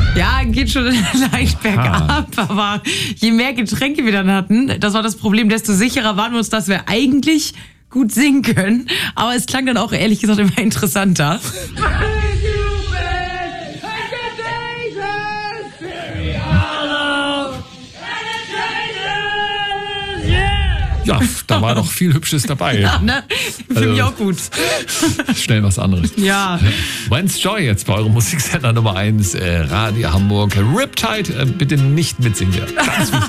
Ja, geht schon leicht bergab, aber je mehr Getränke wir dann hatten, das war das Problem, desto sicherer waren wir uns, dass wir eigentlich gut singen können. Aber es klang dann auch ehrlich gesagt immer interessanter. Ja, da war noch viel Hübsches dabei. Ja, ne? Finde ich auch gut. Schnell was anderes. Ja. When's Joy jetzt bei eurem Musiksender Nummer 1, Radio Hamburg. Riptide, bitte nicht mitsingen. Ganz wichtig.